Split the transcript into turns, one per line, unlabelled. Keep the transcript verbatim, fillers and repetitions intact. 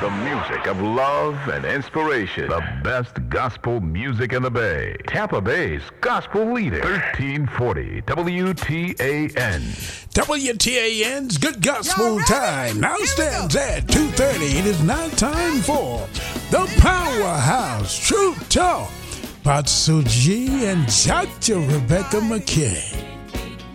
The music of love and inspiration. The best gospel music in the Bay. Tampa Bay's gospel leader. thirteen forty W T A N.
W T A N's Good Gospel Time now stands at two thirty. It is now time for the Powerhouse Truth Talk. Pastor G and Doctor Rebecca McKay.